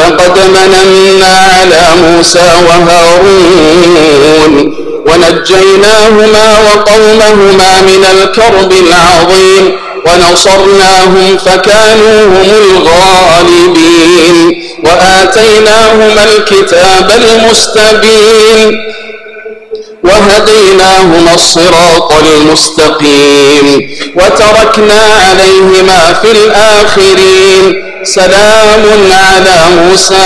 ولقد مننا على موسى وهارون ونجيناهما وقومهما من الكرب العظيم ونصرناهم فكانوا هم الغالبين وآتيناهما الكتاب المستبين وهديناهما الصراط المستقيم وتركنا عليهما في الآخرين سلام على موسى